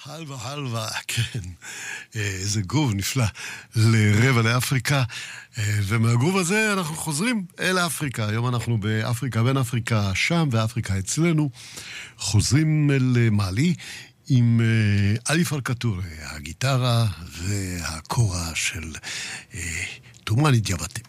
הלווה, כן. איזה גרוב נפלא לרבע לאפריקה. ומהגרוב הזה אנחנו חוזרים אל אפריקה. היום אנחנו באפריקה, בין אפריקה שם ואפריקה אצלנו. חוזרים אל מאלי עם אליף אלקטור, הגיטרה והקורה של תומאני דיאבטי.